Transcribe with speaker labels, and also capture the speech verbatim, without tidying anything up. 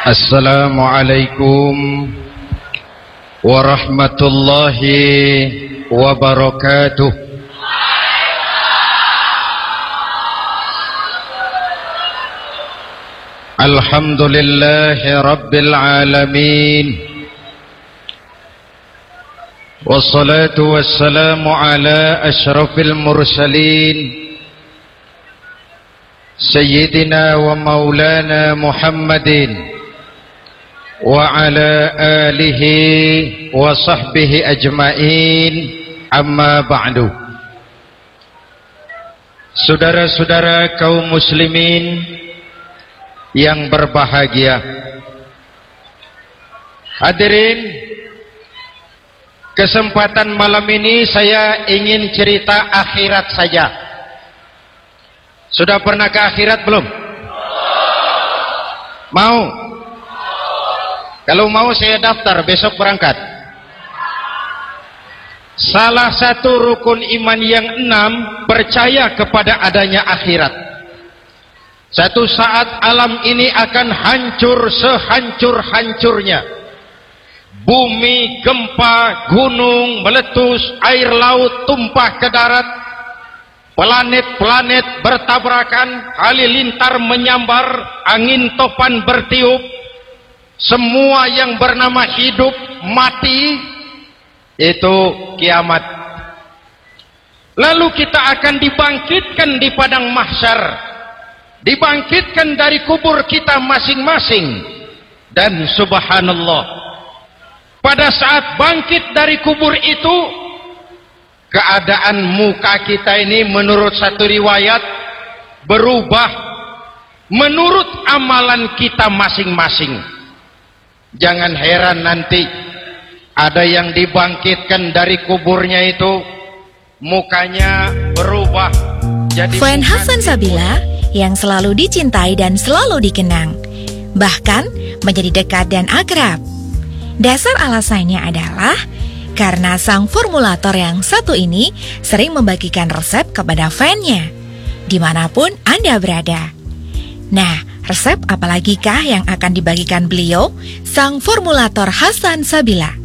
Speaker 1: Assalamualaikum warahmatullahi wabarakatuh. Alhamdulillahi rabbil alamin. Wassalatu wassalamu ala asyrafil mursalin Sayyidina wa maulana Muhammadin wa ala alihi wa sahbihi ajma'in, amma ba'du. Saudara-saudara kaum muslimin yang berbahagia, hadirin, kesempatan malam ini saya ingin cerita akhirat saja. Sudah pernah ke akhirat belum? Mau? Kalau mau saya daftar, besok berangkat. Salah satu rukun iman yang enam, percaya kepada adanya akhirat. Satu saat alam ini akan hancur sehancur-hancurnya. Bumi, gempa, gunung, meletus, air laut tumpah ke darat. Planet-planet bertabrakan, halilintar menyambar, angin topan bertiup. Semua yang bernama hidup mati, itu kiamat. Lalu kita akan dibangkitkan di padang mahsyar, dibangkitkan dari kubur kita masing-masing. Dan subhanallah, pada saat bangkit dari kubur itu, keadaan muka kita ini menurut satu riwayat berubah menurut amalan kita masing-masing. Jangan heran nanti ada yang dibangkitkan dari kuburnya itu mukanya berubah jadi
Speaker 2: Fan Hasan Sabila yang selalu dicintai dan selalu dikenang, bahkan menjadi dekat dan akrab. Dasar alasannya adalah karena sang formulator yang satu ini sering membagikan resep kepada fannya dimanapun Anda berada. Nah, resep apalagikah yang akan dibagikan beliau, sang formulator Hasan Sabila?